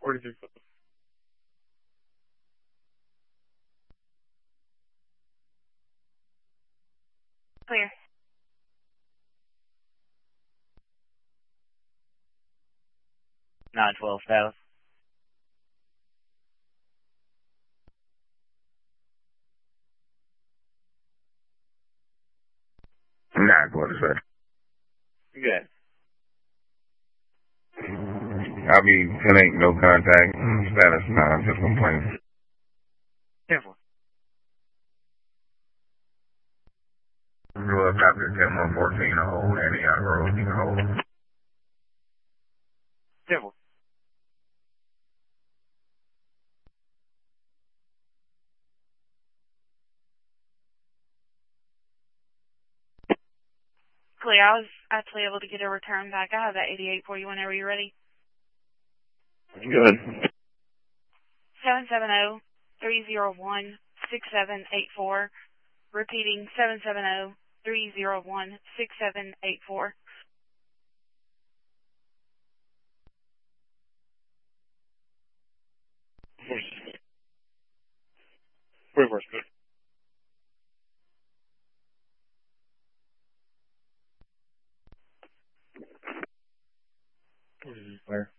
43. Clear. Nine 12 South. What is that? Good. I mean, it ain't no contact. Status 9, just complaining. 10-4. Well, after 10-114, a hold, any road, you can hold them. 10-4. Clear. I was actually able to get a return back. I have that 88 for you whenever you're ready. Good. 770-301-6784. Repeating 770-301-6784. Reverse. Where?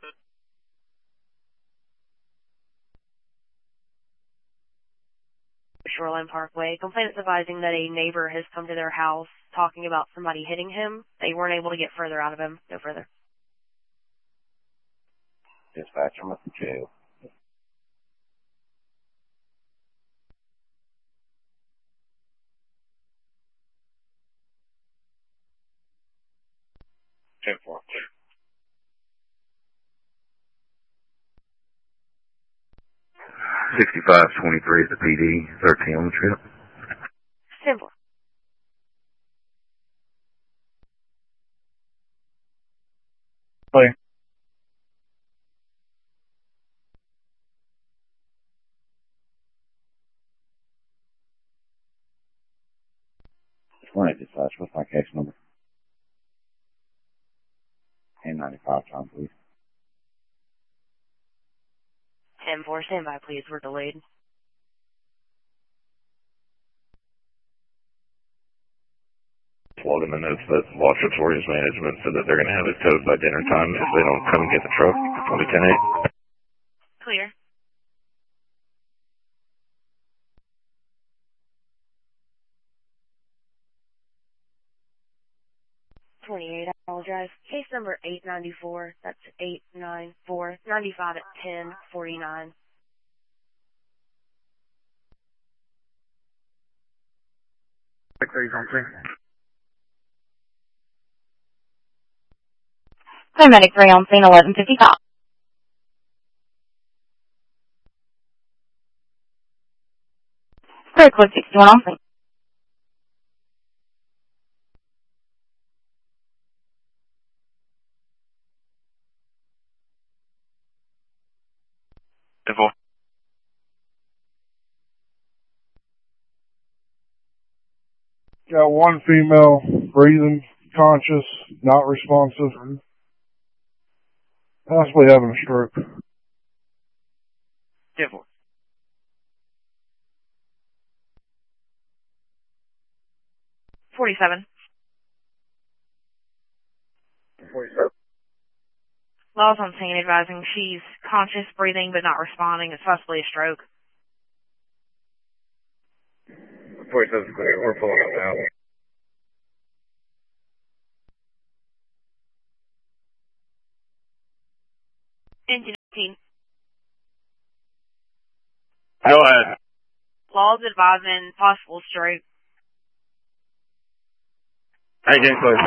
Shoreline Parkway. Complainants advising that a neighbor has come to their house talking about somebody hitting him. They weren't able to get further out of him. No further. Dispatch, I'm at the jail. Ten four. 6523 at the PD, 13 on the trip. Simple. Clear. Dispatch, what's my case number? 1095, John, please. 10-4, standby, please. We're delayed. Log in the notes that Washoe Tourism Management said that they're going to have it towed by dinner time if they don't come and get the truck. It'll be 10-8. Clear. I apologize. Case number 894. That's 894. 95 at 1049. Paramedic 3 on scene 1155. Clear code 61 on scene. Info. Got one female, breathing, conscious, not responsive, possibly having a stroke. 10-4. 47. 47. Laws on scene advising she's conscious, breathing, but not responding. It's possibly a stroke. 47 clear. We're pulling up now. Engine 18. Go ahead. Laws advising possible stroke. Again, clear.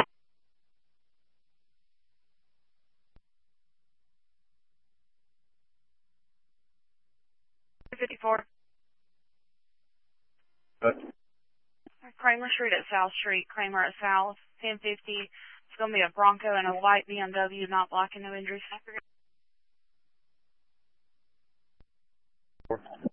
54. Kramer Street at South Street. Kramer at South. 1050. It's going to be a Bronco and a white BMW, not black and no injuries.